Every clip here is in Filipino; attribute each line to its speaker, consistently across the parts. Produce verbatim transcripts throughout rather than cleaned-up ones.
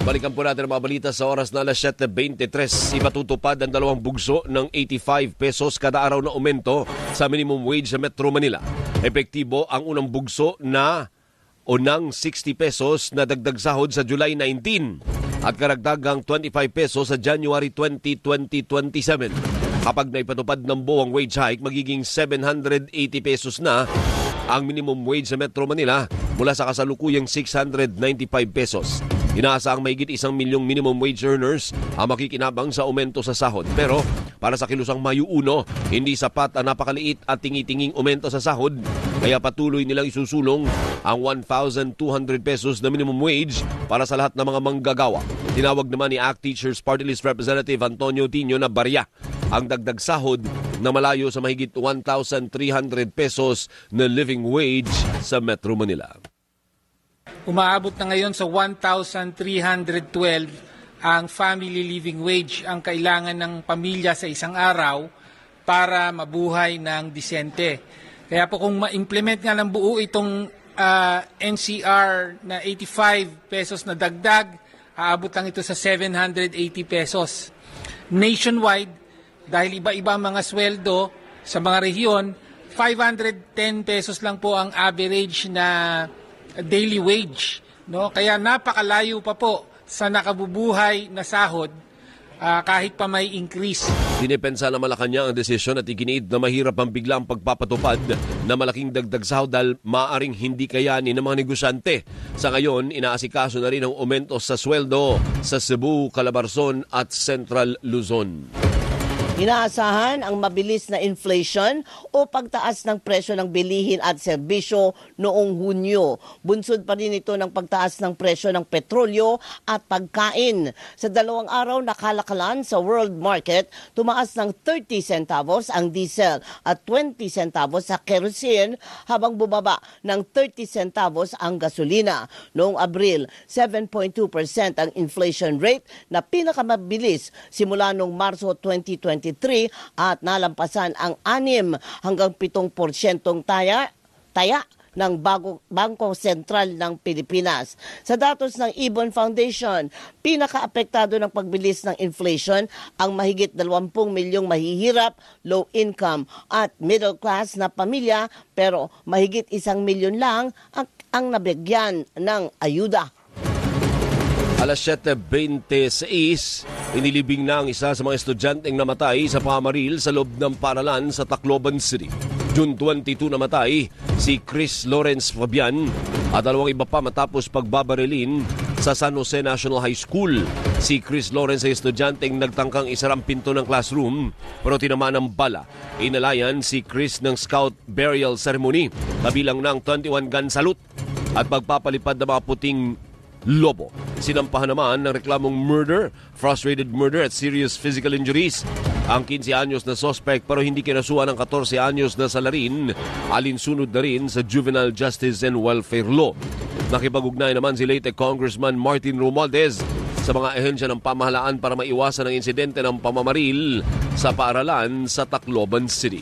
Speaker 1: Balikan po natin ang mga balita sa oras na alas siyete twenty-three. Ipatutupad ang dalawang bugso ng eighty-five pesos kada araw na aumento sa minimum wage sa Metro Manila. Epektibo ang unang bugso na o ng sixty pesos na dagdag sahod sa July nineteenth at karagdagang twenty-five pesos sa January twentieth, twenty twenty-seven. Kapag naipatupad ng buwang wage hike, magiging seven hundred eighty pesos na ang minimum wage sa Metro Manila mula sa kasalukuyang six hundred ninety-five pesos. Inaasahang mahigit isang milyong minimum wage earners ang makikinabang sa aumento sa sahod. Pero para sa kilusang Mayo one, hindi sapat ang napakaliit at tingi-tinging aumento sa sahod. Kaya patuloy nilang isusulong ang one thousand two hundred pesos na minimum wage para sa lahat ng mga manggagawa. Tinawag naman ni A C T Teachers Party List Representative Antonio Tino na barya ang dagdag sahod na malayo sa mahigit one thousand three hundred pesos na living wage sa Metro Manila.
Speaker 2: Umaabot na ngayon sa one thousand three hundred twelve ang family living wage ang kailangan ng pamilya sa isang araw para mabuhay ng disente. Kaya po kung ma-implement nga ng buo itong uh, N C R na eighty-five pesos na dagdag, aabot lang ito sa seven hundred eighty pesos. Nationwide, dahil iba-iba ang mga sweldo sa mga rehiyon, five hundred ten pesos lang po ang average na daily wage, no? Kaya napakalayo pa po sa nakabubuhay na sahod uh, kahit pa may increase.
Speaker 1: Dinipensa na Malacanang ang desisyon at iginiit na mahirap ang biglang pagpapatupad na malaking dagdag sahod dahil maaaring hindi kayanin ng mga negosyante. Sa ngayon, inaasikaso na rin ang aumento sa sweldo sa Cebu, Calabarzon at Central Luzon.
Speaker 3: Inaasahan ang mabilis na inflation o pagtaas ng presyo ng bilihin at serbisyo noong Hunyo. Bunsod pa rin ito ng pagtaas ng presyo ng petrolyo at pagkain. Sa dalawang araw na kalakalan sa world market, tumaas ng thirty centavos ang diesel at twenty centavos sa kerosene habang bumaba ng thirty centavos ang gasolina. Noong Abril, seven point two percent ang inflation rate na pinakamabilis simula noong Marso twenty twenty-three at nalampasan ang anim hanggang pitong porsyentong taya, taya ng bago, Bangko Sentral ng Pilipinas. Sa datos ng Ibon Foundation, pinakaapektado ng pagbilis ng inflation ang mahigit dalawampu milyong mahihirap, low income at middle class na pamilya, pero mahigit isang milyon lang ang, ang nabigyan ng ayuda.
Speaker 1: alas siyete twenty-six, inilibing na ang isa sa mga estudyanteng namatay sa pamamaril sa loob ng paaralan sa Tacloban City. June twenty-two namatay si Chris Lawrence Fabian at dalawang iba pa matapos pagbabarilin sa San Jose National High School. Si Chris Lawrence ay estudyanteng nagtangkang isarang pinto ng classroom pero tinamaan ng bala. Inalayan si Chris ng Scout Burial Ceremony kabilang ng twenty-one gun salute at pagpapalipad ng mga puting lobo. Sinampahan naman ng reklamong murder, frustrated murder at serious physical injuries ang fifteen anyos na suspect pero hindi kinasuhan ng fourteen anyos na salarin, alinsunod na rin sa Juvenile Justice and Welfare Law. Nakipag-ugnay naman si late Congressman Martin Romualdez sa mga ehensya ng pamahalaan para maiwasan ang insidente ng pamamaril sa paaralan sa Tacloban City.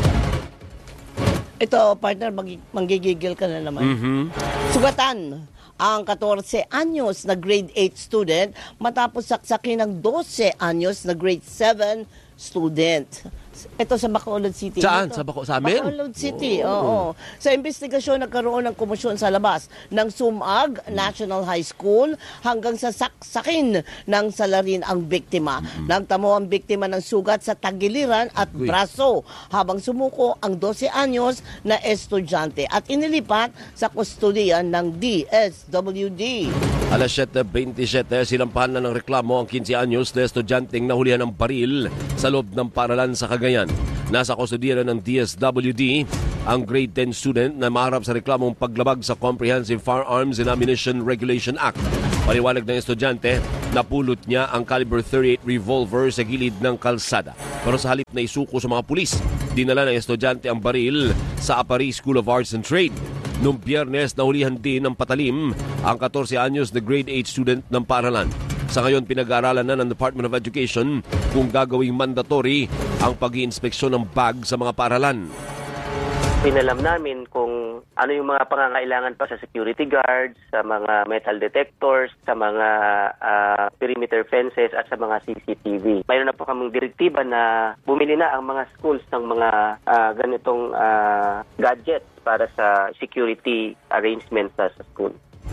Speaker 3: Ito, partner, manggigigil ka na naman.
Speaker 1: Mm-hmm.
Speaker 3: Sugatan ang fourteen anyos na grade eight student matapos saksakin ng twelve anyos na grade seven student. Ito sa Bacolod City.
Speaker 1: Saan?
Speaker 3: Ito.
Speaker 1: Sa Baco sa amin?
Speaker 3: Bacolod City,
Speaker 1: oh.
Speaker 3: oo. Sa investigasyon, nagkaroon ng komosyon sa labas ng Sumag National High School hanggang sa saksakin ng salarin ang biktima. Mm-hmm. Nagtamo ang biktima ng sugat sa tagiliran at Uy. braso habang sumuko ang twelve anyos na estudyante at inilipat sa kustodiyan ng D S W D.
Speaker 1: alas siyete twenty-seven, sinampahan na ng reklamo ang fifteen anyos na estudyanteng nahulihan ng baril sa loob ng paaralan sa Cagayan. Nasa kustodiya ng D S W D ang grade ten student na maharap sa reklamong paglabag sa Comprehensive Firearms and Ammunition Regulation Act. Paliwanag ng estudyante, napulot niya ang caliber thirty-eight revolver sa gilid ng kalsada. Pero sa halip na isuko sa mga pulis, dinala ng estudyante ang baril sa Apari School of Arts and Trade. Noong Biyernes, nahulihan din ng patalim ang fourteen anyos na grade eight student ng paaralan. Sa ngayon, pinag-aaralan na ng Department of Education kung gagawing mandatory ang pag-iinspeksyon ng bag sa mga paaralan.
Speaker 4: Pinalam namin kung ano yung mga pangangailangan pa sa security guards, sa mga metal detectors, sa mga uh, perimeter fences at sa mga C C T V. Mayroon na po kaming direktiba na bumili na ang mga schools ng mga uh, ganitong uh, gadgets para sa security arrangements sa, sa school.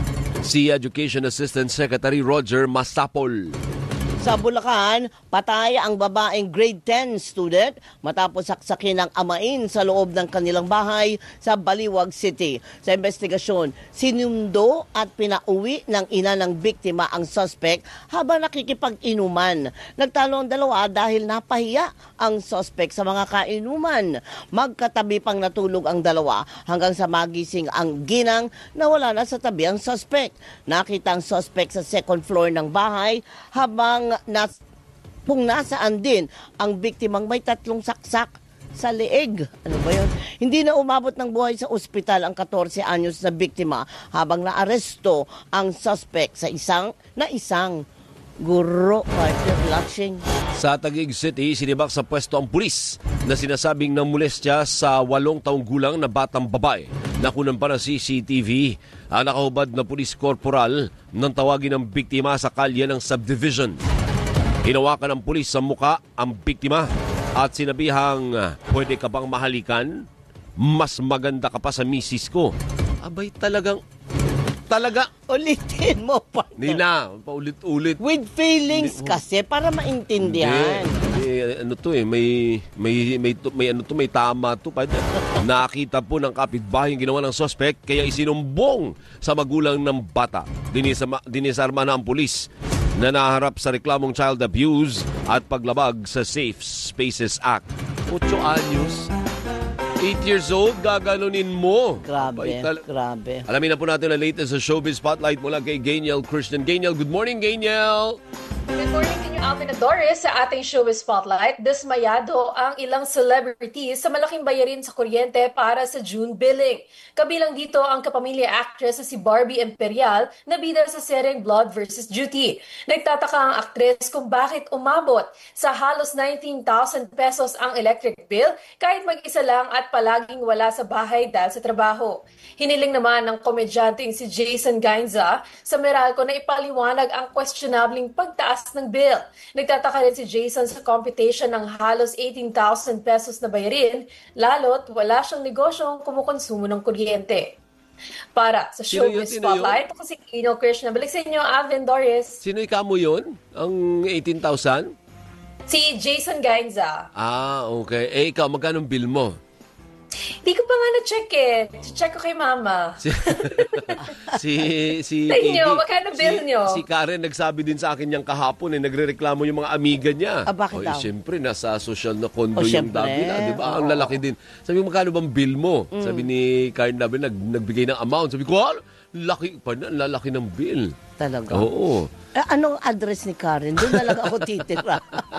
Speaker 1: Si Education Assistant Secretary Roger Masapol.
Speaker 3: Sa Bulacan, patay ang babaeng grade ten student matapos saksakin ng amain sa loob ng kanilang bahay sa Baliwag City. Sa investigasyon, sinundo at pinauwi ng ina ng biktima ang suspect habang nakikipag-inuman. Nagtalo ang dalawa dahil napahiya ang suspect sa mga kainuman. Magkatabi pang natulog ang dalawa hanggang sa magising ang ginang na wala na sa tabi ang suspect. Nakita ang suspect sa second floor ng bahay habang nas, kung nasaan din ang biktimang may tatlong saksak sa leeg. Ano ba yun? Hindi na umabot ng buhay sa ospital ang fourteen anyos na biktima habang naaresto ang suspect sa isang na isang guro partner latching.
Speaker 1: Sa Taguig City, sinibak sa pwesto ang pulis na sinasabing namulestya sa walong taong gulang na batang babae. Nakunan pa ng C C T V ang nakahubad na pulis korporal nang tawagin ng biktima sa kalye ng subdivision. Hinawakan ng pulis sa muka ang biktima at sinabihang, pwede ka bang mahalikan? Mas maganda ka pa sa misis ko. Abay talagang, talaga.
Speaker 3: Ulitin mo, partner.
Speaker 1: Nina, paulit-ulit.
Speaker 3: With feelings kasi para maintindihan.
Speaker 1: Hindi, eh, ano to eh, may, may, may, may, ano to, may tama to. Nakita po ng kapitbahay yung ginawa ng suspect kaya isinumbong sa magulang ng bata. Dinisama, dinisarma na ang pulis na naharap sa reklamong child abuse at paglabag sa Safe Spaces Act. Ocho anyos, eight years old, gaganunin mo.
Speaker 3: Grabe, tal- grabe.
Speaker 1: Alamin na po natin ang latest sa Showbiz Spotlight mula kay Gainiel Christian. Gainiel, good morning, Gainiel!
Speaker 5: Good morning to you, Alvin and Doris. Sa ating Showbiz Spotlight, dismayado ang ilang celebrities sa malaking bayarin sa kuryente para sa June billing. Kabilang dito ang kapamilya actress na si Barbie Imperial na bida sa seryeng Blood versus. Duty. Nagtataka ang aktres kung bakit umabot sa halos nineteen thousand pesos ang electric bill kahit mag-isa lang at palaging wala sa bahay dahil sa trabaho. Hiniling naman ng komedyanteng si Jason Gainza sa Meralco na ipaliwanag ang questionabling pagtaas ng bill. Nagtataka rin si Jason sa computation ng halos eighteen thousand pesos na bayarin, lalo't wala siyang negosyong kumukonsumo ng kuryente. Para sa Showbiz Spotlight, ako si Gainiel Christian. Balik sa inyo, Alvin, Doris.
Speaker 1: Sino ikamo yun? Ang eighteen thousand?
Speaker 5: Si Jason Gainza.
Speaker 1: Ah, okay. Eh, ikaw, magkano bill mo?
Speaker 5: Di ko pa nga na-check eh. Check ko kay Mama.
Speaker 1: Si, si, si,
Speaker 5: sa inyo,
Speaker 1: Iggy,
Speaker 5: magkano bill
Speaker 1: si,
Speaker 5: nyo?
Speaker 1: Si Karen nagsabi din sa akin yung kahapon eh, nagrereklamo yung mga amiga niya.
Speaker 3: Ah, bakit
Speaker 1: Oy,
Speaker 3: daw?
Speaker 1: siyempre, nasa social na condo
Speaker 3: Oh,
Speaker 1: yung
Speaker 3: syempre.
Speaker 1: Davila, di ba?
Speaker 3: Oo.
Speaker 1: Ang lalaki din. Sabi ko, magkano bang bill mo?
Speaker 3: Mm.
Speaker 1: Sabi ni Karen Davila, nag, nagbigay ng amount. Sabi ko, ah, laki, pa na, lalaki ng bill.
Speaker 3: Talaga?
Speaker 1: Oo.
Speaker 3: Eh, anong address ni Karen? Doon na lang ako titira.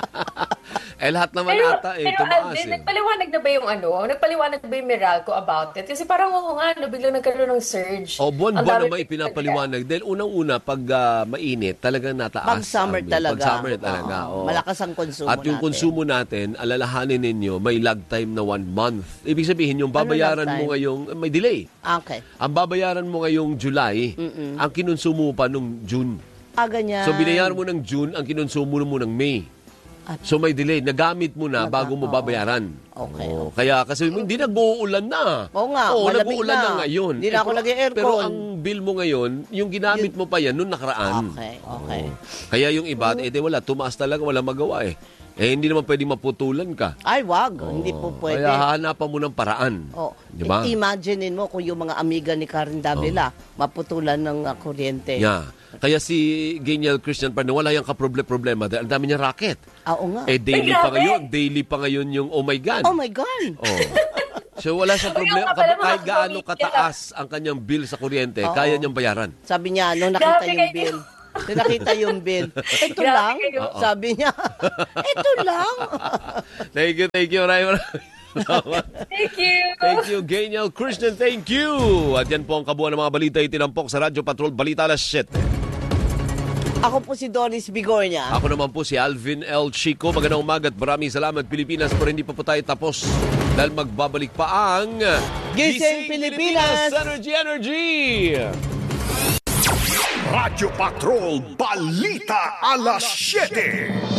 Speaker 1: Eh, lahat naman
Speaker 5: Pero,
Speaker 1: ata eh,
Speaker 5: pero
Speaker 1: tumaas
Speaker 5: Alvin,
Speaker 1: eh.
Speaker 5: nagpaliwanag na ba yung ano? Nagpaliwanag na ba yung Meralco about it? Kasi parang oo nga, no, biglang nagkaroon ng surge.
Speaker 1: O, buwan-buwan
Speaker 5: Ang dami
Speaker 1: naman
Speaker 5: rin
Speaker 1: ipinapaliwanag. Dahil unang-una, pag ah, mainit, talagang nataas.
Speaker 3: Pag summer
Speaker 1: ang bill.
Speaker 3: talaga.
Speaker 1: Pag summer talaga.
Speaker 3: Oo.
Speaker 1: oo.
Speaker 3: Malakas ang konsumo
Speaker 1: At yung
Speaker 3: natin.
Speaker 1: konsumo natin, alalahanin ninyo, may lag time na one month. Ibig sabihin, yung babayaran
Speaker 3: lag
Speaker 1: mo
Speaker 3: time?
Speaker 1: ngayong, may delay.
Speaker 3: Okay.
Speaker 1: Ang babayaran mo ngayong July,
Speaker 3: Mm-mm.
Speaker 1: ang kinonsumo mo pa nung June.
Speaker 3: Ah, ganyan.
Speaker 1: So, binayaran mo ng June, ang kinonsumo mo ng May.
Speaker 3: At-
Speaker 1: So, may delay. Nagamit mo na
Speaker 3: Naga-
Speaker 1: bago mo
Speaker 3: oo.
Speaker 1: babayaran.
Speaker 3: Okay,
Speaker 1: Oo. Kaya, kasi hindi nag-uulan na.
Speaker 3: Oo nga,
Speaker 1: Oo,
Speaker 3: malamig
Speaker 1: nag-uulan na.
Speaker 3: na.
Speaker 1: ngayon.
Speaker 3: Hindi na ako
Speaker 1: pero-
Speaker 3: nag-i-aircon.
Speaker 1: Pero ang bill mo ngayon, yung ginamit mo pa yan, nung nakaraan.
Speaker 3: Okay, okay.
Speaker 1: Oo. Kaya yung iba, eh, di wala, tumaas talaga, wala magawa eh. Eh, hindi naman pwede maputulan ka.
Speaker 3: Ay, wag. Hindi po pwede.
Speaker 1: Kaya hanapan mo ng paraan.
Speaker 3: Oh,
Speaker 1: Di ba?
Speaker 3: i- imaginein mo kung yung mga amiga ni Karen Davila maputulan ng uh, kuryente.
Speaker 1: Yeah. Kaya si Gainiel Christian pa wala yung kaproble-problema dahil ang dami niya racket.
Speaker 3: Ah, oo nga.
Speaker 1: Eh, daily
Speaker 5: Ay,
Speaker 1: pa
Speaker 5: grabe!
Speaker 1: ngayon. Daily pa ngayon yung oh my God.
Speaker 3: Oh my God!
Speaker 1: Oh. So wala siyang problema.
Speaker 5: Ayaw nga pala, mga
Speaker 1: Kahit gaano
Speaker 5: kapamilya.
Speaker 1: kataas ang kanyang bill sa kuryente,
Speaker 3: Oo.
Speaker 1: kaya niyang bayaran.
Speaker 3: Sabi niya, nung nakita
Speaker 5: Grabe
Speaker 3: yung
Speaker 5: kayo.
Speaker 3: bill, nung nakita yung bill, ito
Speaker 5: Grabe
Speaker 3: lang,
Speaker 5: kayo.
Speaker 3: sabi niya, ito lang.
Speaker 1: Thank you, thank you. Maraming maraming
Speaker 5: Thank you.
Speaker 1: Thank you, Gainiel Christian. Thank you. At yan po ang kabuuan ng mga balita itinampok sa Radyo Patrol Balita alas siyete.
Speaker 3: Ako po si Doris Bigornia.
Speaker 1: Ako naman po si Alvin L. Chico. Magandang umaga at maraming salamat Pilipinas pero hindi pa po tayo tapos. Dahil magbabalik pa ang
Speaker 3: Gising Pilipinas!
Speaker 1: Energy Energy!
Speaker 6: Radyo Patrol Balita Alas siyete.